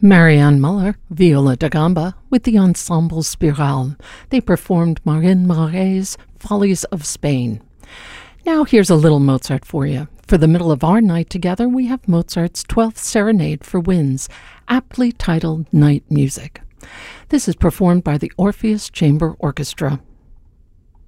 Marianne Muller, viola da gamba, with the Ensemble Spiral. They performed Marin Marais' Follies of Spain. Now here's a little Mozart for you. For the middle of our night together, we have Mozart's 12th Serenade for Winds, aptly titled Night Music. This is performed by the Orpheus Chamber Orchestra.